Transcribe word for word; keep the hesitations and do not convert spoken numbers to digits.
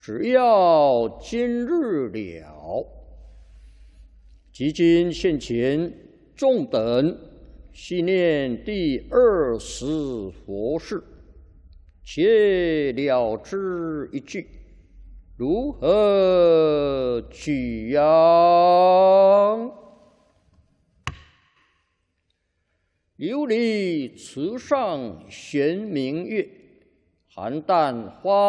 只要今日了。即今现前众等系念第二十佛事，且了之一句，如何取样？琉璃池上悬明月，邯郸花